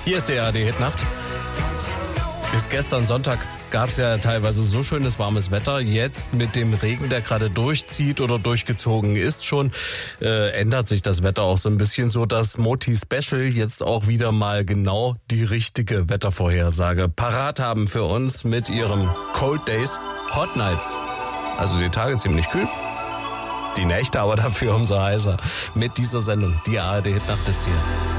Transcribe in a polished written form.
Hier ist die ARD-Hitnacht. Bis gestern Sonntag gab es ja teilweise so schönes warmes Wetter. Jetzt mit dem Regen, der gerade durchzieht oder durchgezogen ist schon, ändert sich das Wetter auch so ein bisschen, so dass Moti Special jetzt auch wieder mal genau die richtige Wettervorhersage parat haben für uns mit ihrem Cold Days, Hot Nights. Also die Tage ziemlich kühl, die Nächte aber dafür umso heißer. Mit dieser Sendung, die ARD-Hitnacht ist hier.